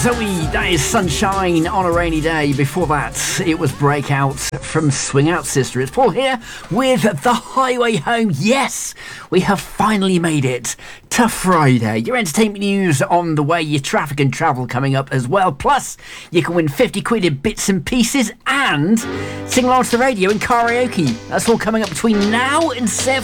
Zoe, that is Sunshine on a Rainy Day. Before that, it was Breakout from Swing Out Sister. It's Paul here with The Highway Home. Yes, we have finally made it to Friday. Your entertainment news on the way, your traffic and travel coming up as well. Plus, you can win 50 quid in bits and pieces and sing along to the radio in karaoke. That's all coming up between now and 7.